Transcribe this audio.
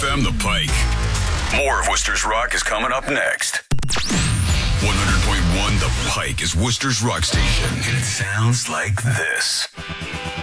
FM The Pike. More of Worcester's Rock is coming up next. 100.1 The Pike is Worcester's Rock Station. And it sounds like this.